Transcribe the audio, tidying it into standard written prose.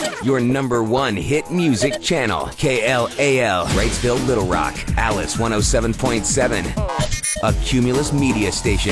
Your #1 hit music channel, KLAL, Wrightsville, Little Rock, Alice 107.7, a Cumulus media station.